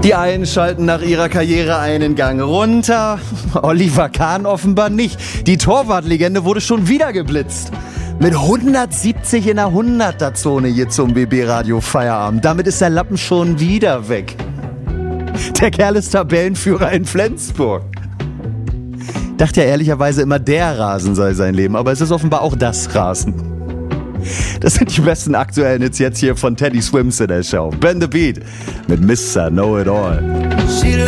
Die einen schalten nach ihrer Karriere einen Gang runter, Oliver Kahn offenbar nicht. Die Torwartlegende wurde schon wieder geblitzt. Mit 170 in der 100er-Zone hier zum BB-Radio Feierabend. Damit ist der Lappen schon wieder weg. Der Kerl ist Tabellenführer in Flensburg. Dachte ja ehrlicherweise immer, der Rasen sei sein Leben, aber es ist offenbar auch das Rasen. Das sind die besten aktuellen Hits jetzt hier von Teddy Swims in der Show. Ben the Beat mit Mr. Know It All.